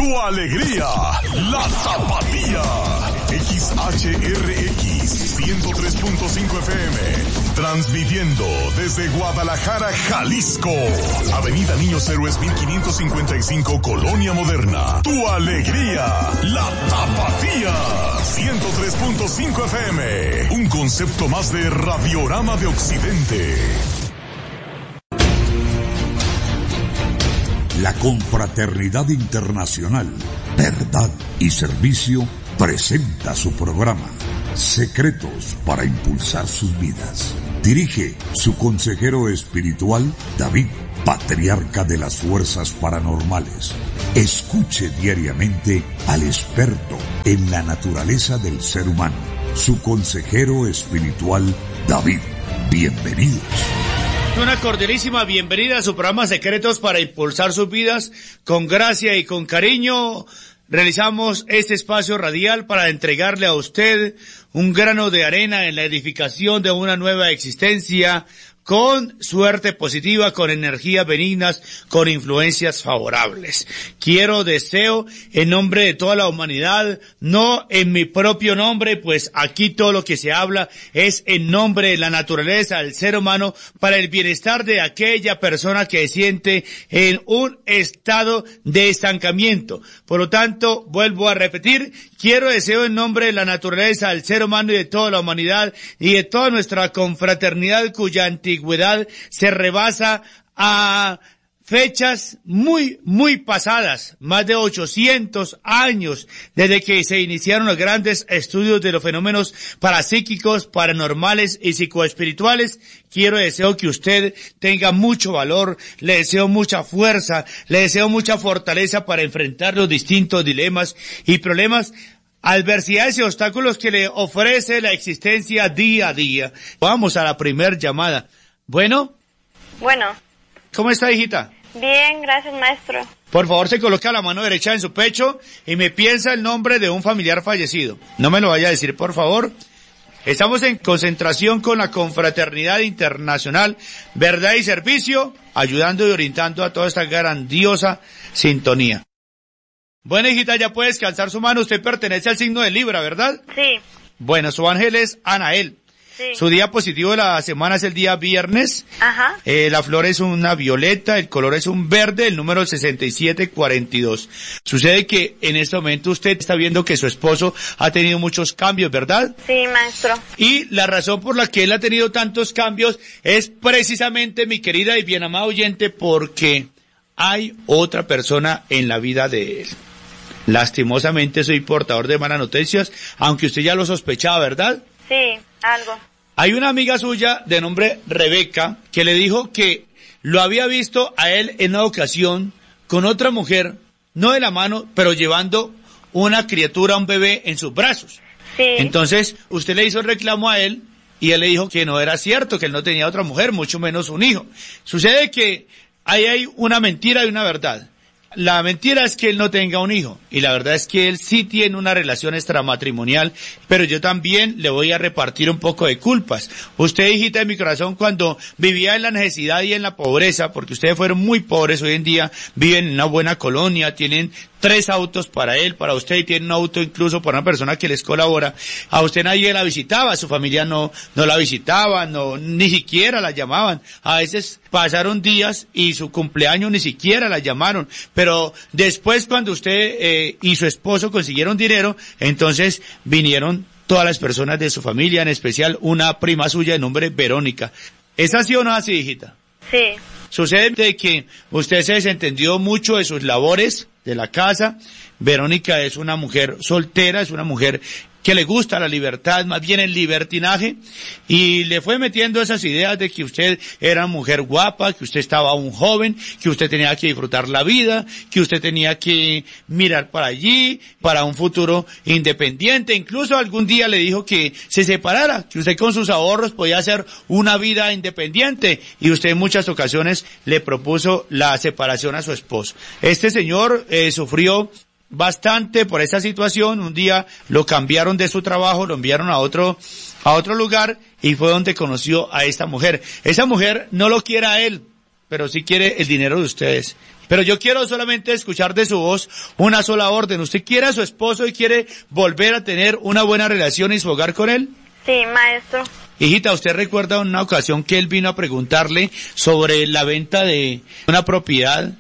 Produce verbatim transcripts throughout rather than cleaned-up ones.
tu alegría, la Tapatía. X H R X ciento tres punto cinco F M, transmitiendo desde Guadalajara, Jalisco. Avenida Niños Héroes mil quinientos cincuenta y cinco, Colonia Moderna. Tu alegría, la Tapatía. ciento tres punto cinco F M, un concepto más de Radiorama de Occidente. La Confraternidad Internacional, Verdad y Servicio presenta su programa Secretos para Impulsar Sus Vidas. Dirige su consejero espiritual, David, patriarca de las fuerzas paranormales. Escuche diariamente al experto en la naturaleza del ser humano, su consejero espiritual, David. Bienvenidos. Una cordialísima bienvenida a su programa Secretos para Impulsar Sus Vidas. Con gracia y con cariño realizamos este espacio radial para entregarle a usted un grano de arena en la edificación de una nueva existencia, con suerte positiva, con energías benignas, con influencias favorables. Quiero, deseo, en nombre de toda la humanidad, no en mi propio nombre, pues aquí todo lo que se habla es en nombre de la naturaleza del ser humano, para el bienestar de aquella persona que se siente en un estado de estancamiento. Por lo tanto, vuelvo a repetir, quiero, deseo en nombre de la naturaleza del ser humano y de toda la humanidad y de toda nuestra confraternidad cuya antigüedad se rebasa a fechas muy, muy pasadas, más de ochocientos años desde que se iniciaron los grandes estudios de los fenómenos parapsíquicos, paranormales y psicoespirituales. Quiero, deseo que usted tenga mucho valor, le deseo mucha fuerza, le deseo mucha fortaleza para enfrentar los distintos dilemas y problemas, adversidades y obstáculos que le ofrece la existencia día a día. Vamos a la primer llamada. Bueno. Bueno. ¿Cómo está, hijita? Bien, gracias, maestro. Por favor, se coloca la mano derecha en su pecho y me piensa el nombre de un familiar fallecido. No me lo vaya a decir, por favor. Estamos en concentración con la Confraternidad Internacional, Verdad y Servicio, ayudando y orientando a toda esta grandiosa sintonía. Bueno, hijita, ya puede descansar su mano. Usted pertenece al signo de Libra, ¿verdad? Sí. Bueno, su ángel es Anael. Sí. Su día positivo de la semana es el día viernes. Ajá. Eh, la flor es una violeta, el color es un verde, el número es sesenta y siete cuarenta y dos. Sucede que en este momento usted está viendo que su esposo ha tenido muchos cambios, ¿verdad? Sí, maestro. Y la razón por la que él ha tenido tantos cambios es precisamente, mi querida y bien amada oyente, porque hay otra persona en la vida de él. Lastimosamente soy portador de malas noticias, aunque usted ya lo sospechaba, ¿verdad? Sí, algo. Hay una amiga suya de nombre Rebeca que le dijo que lo había visto a él en una ocasión con otra mujer, no de la mano, pero llevando una criatura, un bebé en sus brazos. Sí. Entonces, usted le hizo el reclamo a él y él le dijo que no era cierto, que él no tenía otra mujer, mucho menos un hijo. Sucede que ahí hay una mentira y una verdad. La mentira es que él no tenga un hijo, y la verdad es que él sí tiene una relación extramatrimonial, pero yo también le voy a repartir un poco de culpas. Usted, hijita de mi corazón, cuando vivía en la necesidad y en la pobreza, porque ustedes fueron muy pobres, hoy en día viven en una buena colonia, tienen tres autos para él, para usted, y tiene un auto incluso para una persona que les colabora. A usted nadie la visitaba, su familia no, no la visitaba, no, ni siquiera la llamaban. A veces pasaron días y su cumpleaños ni siquiera la llamaron. Pero después, cuando usted eh, y su esposo consiguieron dinero, entonces vinieron todas las personas de su familia, en especial una prima suya de nombre Verónica. ¿Es así o no así, hijita? Sí. Sucede que usted se desentendió mucho de sus labores de la casa. Verónica es una mujer soltera, es una mujer que le gusta la libertad, más bien el libertinaje, y le fue metiendo esas ideas de que usted era una mujer guapa, que usted estaba aún joven, que usted tenía que disfrutar la vida, que usted tenía que mirar para allí, para un futuro independiente. Incluso algún día le dijo que se separara, que usted con sus ahorros podía hacer una vida independiente, y usted en muchas ocasiones le propuso la separación a su esposo. Este señor eh, sufrió bastante por esa situación. Un día lo cambiaron de su trabajo, lo enviaron a otro, a otro lugar, y fue donde conoció a esta mujer. Esa mujer no lo quiere a él, pero sí quiere el dinero de ustedes. Pero yo quiero solamente escuchar de su voz una sola orden. ¿Usted quiere a su esposo y quiere volver a tener una buena relación y su hogar con él? Sí, maestro. Hijita, ¿usted recuerda una ocasión que él vino a preguntarle sobre la venta de una propiedad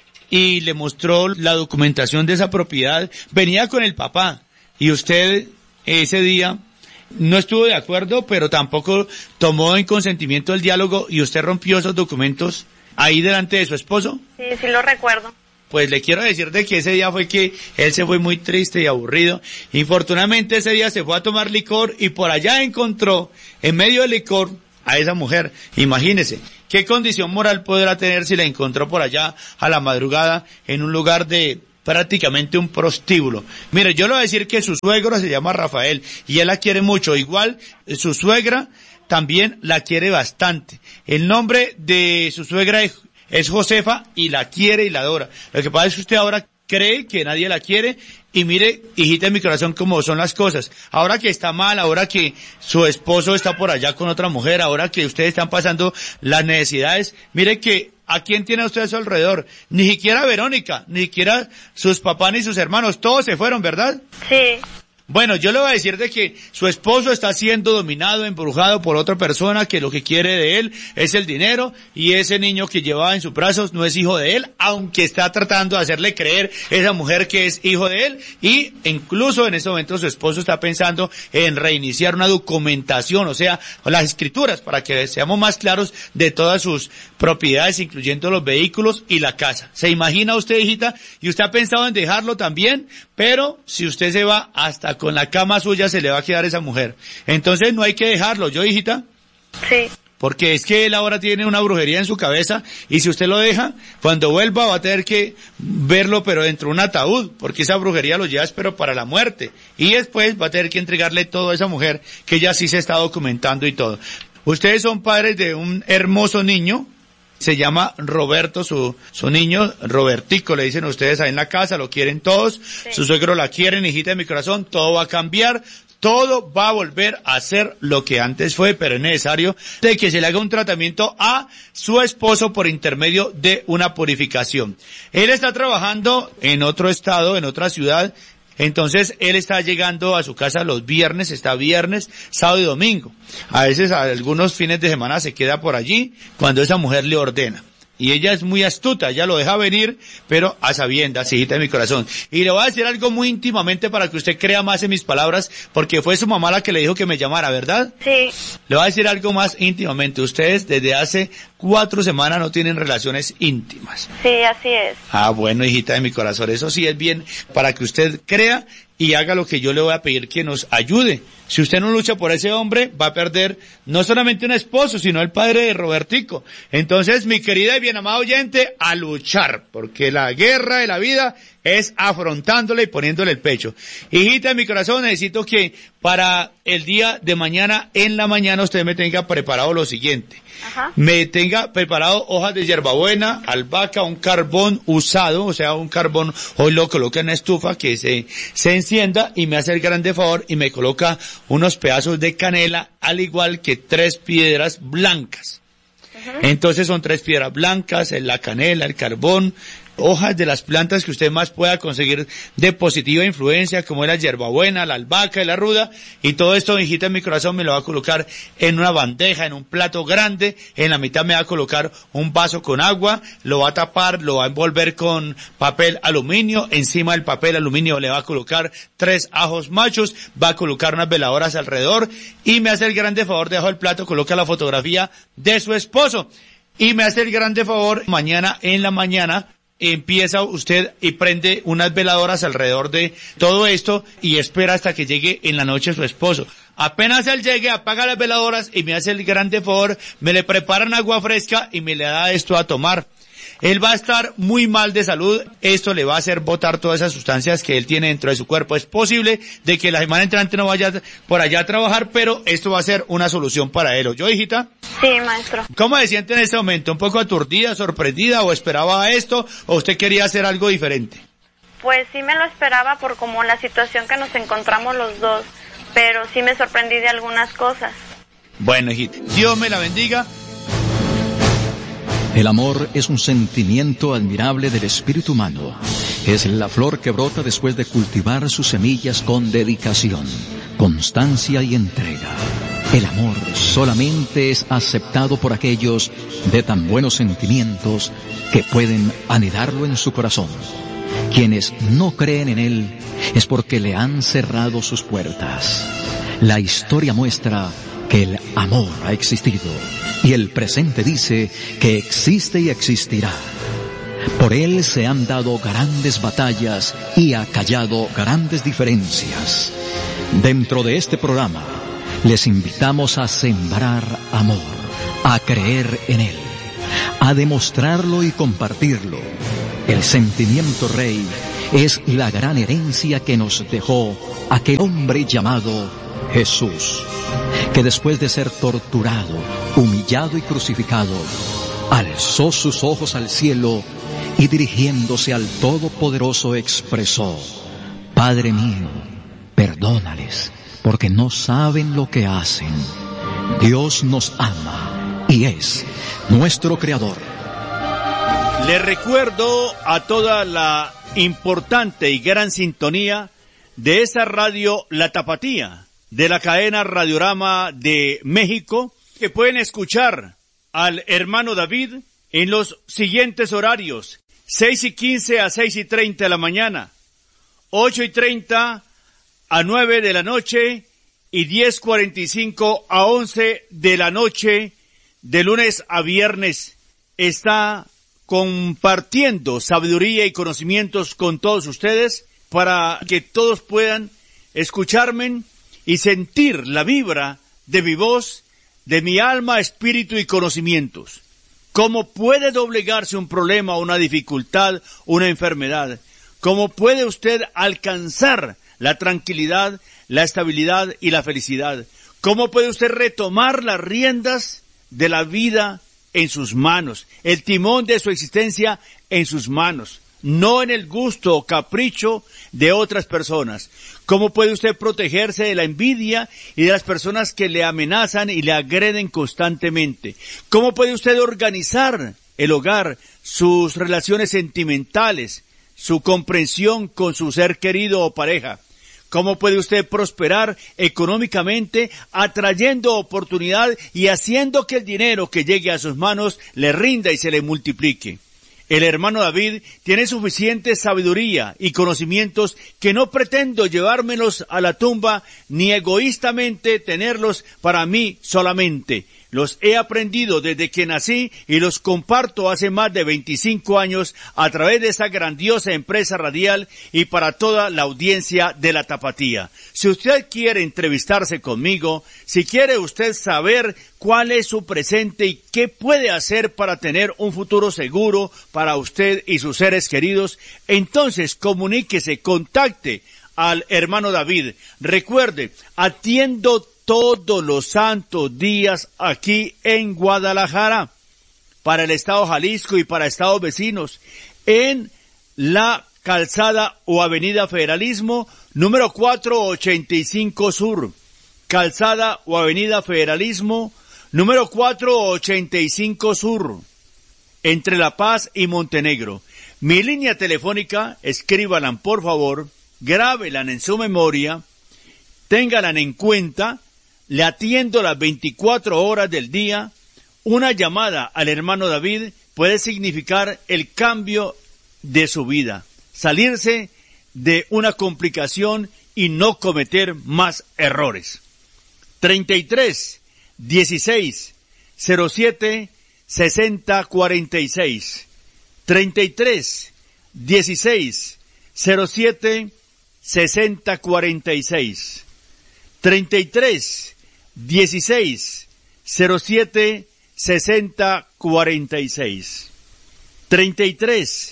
y le mostró la documentación de esa propiedad? Venía con el papá y usted ese día no estuvo de acuerdo, pero tampoco tomó en consentimiento el diálogo y usted rompió esos documentos ahí delante de su esposo. Sí, sí lo recuerdo. Pues le quiero decir de que ese día fue que él se fue muy triste y aburrido. Infortunadamente ese día se fue a tomar licor y por allá encontró, en medio del licor, a esa mujer. Imagínese, ¿qué condición moral podrá tener si la encontró por allá a la madrugada en un lugar de prácticamente un prostíbulo? Mire, yo le voy a decir que su suegro se llama Rafael y él la quiere mucho. Igual su suegra también la quiere bastante. El nombre de su suegra es Es Josefa y la quiere y la adora. Lo que pasa es que usted ahora cree que nadie la quiere y mire, hijita de mi corazón, cómo son las cosas. Ahora que está mal, ahora que su esposo está por allá con otra mujer, ahora que ustedes están pasando las necesidades, mire que ¿a quién tiene usted a su alrededor? Ni siquiera Verónica, ni siquiera sus papás ni sus hermanos, todos se fueron, ¿verdad? Sí. Bueno, yo le voy a decir de que su esposo está siendo dominado, embrujado por otra persona que lo que quiere de él es el dinero y ese niño que llevaba en sus brazos no es hijo de él, aunque está tratando de hacerle creer esa mujer que es hijo de él y incluso en este momento su esposo está pensando en reiniciar una documentación, o sea, las escrituras para que seamos más claros de todas sus propiedades, incluyendo los vehículos y la casa. ¿Se imagina usted, hijita? Y usted ha pensado en dejarlo también, pero si usted se va hasta con la cama suya se le va a quedar esa mujer. Entonces no hay que dejarlo, ¿yo, hijita? Sí. Porque es que él ahora tiene una brujería en su cabeza y si usted lo deja, cuando vuelva va a tener que verlo pero dentro de un ataúd, porque esa brujería lo lleva pero para la muerte. Y después va a tener que entregarle todo a esa mujer que ya sí se está documentando y todo. Ustedes son padres de un hermoso niño. Se llama Roberto, su, su niño, Robertico, le dicen ustedes ahí en la casa, lo quieren todos, sí. Su suegro la quieren, hijita de mi corazón, todo va a cambiar, todo va a volver a ser lo que antes fue, pero es necesario de que se le haga un tratamiento a su esposo por intermedio de una purificación. Él está trabajando en otro estado, en otra ciudad. Entonces, él está llegando a su casa los viernes, está viernes, sábado y domingo. A veces, a algunos fines de semana se queda por allí cuando esa mujer le ordena. Y ella es muy astuta, ella lo deja venir, pero a sabiendas, hijita de mi corazón. Y le voy a decir algo muy íntimamente para que usted crea más en mis palabras, porque fue su mamá la que le dijo que me llamara, ¿verdad? Sí. Le voy a decir algo más íntimamente. Ustedes desde hace cuatro semanas no tienen relaciones íntimas. Sí, así es. Ah, bueno, hijita de mi corazón, eso sí es bien para que usted crea y haga lo que yo le voy a pedir que nos ayude. Si usted no lucha por ese hombre, va a perder no solamente un esposo, sino el padre de Robertico. Entonces, mi querida y bien amada oyente, a luchar, porque la guerra de la vida es afrontándole y poniéndole el pecho. Hijita de mi corazón, necesito que para el día de mañana, en la mañana, usted me tenga preparado lo siguiente. Ajá. Me tenga preparado hojas de hierbabuena, albahaca, un carbón usado, o sea, un carbón, hoy lo coloca en la estufa, que se, se encienda y me hace el grande favor y me coloca unos pedazos de canela, al igual que tres piedras blancas. Ajá. Entonces son tres piedras blancas, la canela, el carbón, hojas de las plantas que usted más pueda conseguir de positiva influencia, como es la hierbabuena, la albahaca y la ruda, y todo esto, hijita en mi corazón, me lo va a colocar en una bandeja, en un plato grande, en la mitad me va a colocar un vaso con agua, lo va a tapar, lo va a envolver con papel aluminio, encima del papel aluminio le va a colocar tres ajos machos, va a colocar unas veladoras alrededor, y me hace el grande favor, debajo del plato, coloca la fotografía de su esposo, y me hace el grande favor, mañana en la mañana, empieza usted y prende unas veladoras alrededor de todo esto y espera hasta que llegue en la noche su esposo. Apenas él llegue, apaga las veladoras y me hace el grande favor, me le preparan agua fresca y me le da esto a tomar. Él va a estar muy mal de salud, esto le va a hacer botar todas esas sustancias que él tiene dentro de su cuerpo. Es posible de que la semana entrante no vaya por allá a trabajar, pero esto va a ser una solución para él. ¿Oyó, hijita? Sí, maestro. ¿Cómo se siente en este momento? ¿Un poco aturdida, sorprendida o esperaba esto o usted quería hacer algo diferente? Pues sí me lo esperaba por como la situación que nos encontramos los dos, pero sí me sorprendí de algunas cosas. Bueno, hijita, Dios me la bendiga. El amor es un sentimiento admirable del espíritu humano. Es la flor que brota después de cultivar sus semillas con dedicación, constancia y entrega. El amor solamente es aceptado por aquellos de tan buenos sentimientos que pueden anidarlo en su corazón. Quienes no creen en él es porque le han cerrado sus puertas. La historia muestra que el amor ha existido y el presente dice que existe y existirá. Por él se han dado grandes batallas y ha callado grandes diferencias. Dentro de este programa les invitamos a sembrar amor, a creer en él, a demostrarlo y compartirlo. El sentimiento rey es la gran herencia que nos dejó aquel hombre llamado Jesús, que después de ser torturado, humillado y crucificado, alzó sus ojos al cielo y dirigiéndose al Todopoderoso expresó: Padre mío, perdónales, porque no saben lo que hacen. Dios nos ama y es nuestro Creador. Les recuerdo a toda la importante y gran sintonía de esta radio La Tapatía, de la cadena Radiorama de México, que pueden escuchar al hermano David en los siguientes horarios: seis y quince a seis y treinta de la mañana, ocho y treinta a nueve de la noche y diez cuarenta y cinco a once de la noche, de lunes a viernes. Está compartiendo sabiduría y conocimientos con todos ustedes para que todos puedan escucharme y sentir la vibra de mi voz, de mi alma, espíritu y conocimientos. ¿Cómo puede doblegarse un problema, una dificultad, una enfermedad? ¿Cómo puede usted alcanzar la tranquilidad, la estabilidad y la felicidad? ¿Cómo puede usted retomar las riendas de la vida en sus manos, el timón de su existencia en sus manos, no en el gusto o capricho de otras personas? ¿Cómo puede usted protegerse de la envidia y de las personas que le amenazan y le agreden constantemente? ¿Cómo puede usted organizar el hogar, sus relaciones sentimentales, su comprensión con su ser querido o pareja? ¿Cómo puede usted prosperar económicamente, atrayendo oportunidad y haciendo que el dinero que llegue a sus manos le rinda y se le multiplique? El hermano David tiene suficiente sabiduría y conocimientos que no pretendo llevármelos a la tumba ni egoístamente tenerlos para mí solamente. Los he aprendido desde que nací y los comparto hace más de veinticinco años a través de esta grandiosa empresa radial y para toda la audiencia de La Tapatía. Si usted quiere entrevistarse conmigo, si quiere usted saber cuál es su presente y qué puede hacer para tener un futuro seguro para usted y sus seres queridos, entonces comuníquese, contacte al hermano David. Recuerde, atiendo todos los santos días aquí en Guadalajara, para el estado Jalisco y para estados vecinos, en la calzada o avenida Federalismo, número cuatrocientos ochenta y cinco Sur. Calzada o avenida Federalismo, número cuatrocientos ochenta y cinco Sur, entre La Paz y Montenegro. Mi línea telefónica, escríbanla por favor, grábenla en su memoria, ténganla en cuenta. Le atiendo las veinticuatro horas del día. Una llamada al hermano David puede significar el cambio de su vida, salirse de una complicación y no cometer más errores. treinta y tres, dieciséis, cero siete, sesenta, cuarenta y seis. treinta y tres, dieciséis, cero siete, sesenta, cuarenta y seis. treinta y tres, dieciséis, cero siete, sesenta, cuarenta y seis. treinta y tres,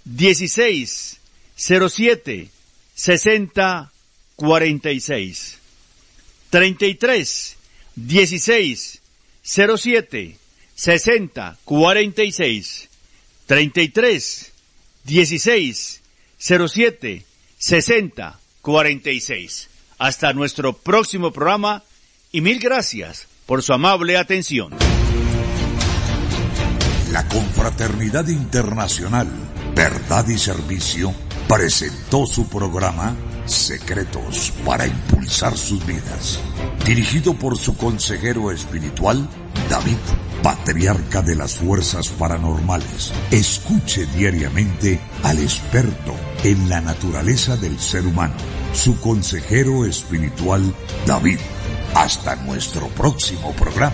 dieciséis, cero siete, sesenta, cuarenta y seis. treinta y tres, dieciséis, cero siete, sesenta, cuarenta y seis. treinta y tres, dieciséis, cero siete, sesenta, cuarenta y seis. Hasta nuestro próximo programa y mil gracias por su amable atención. La Confraternidad Internacional Verdad y Servicio presentó su programa Secretos para Impulsar Sus Vidas, dirigido por su consejero espiritual, David, patriarca de las fuerzas paranormales. Escuche diariamente al experto en la naturaleza del ser humano, su consejero espiritual, David. Hasta nuestro próximo programa.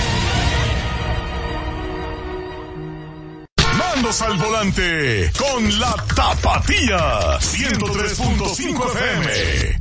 Mandos al volante con la Tapatía ciento tres punto cinco F M.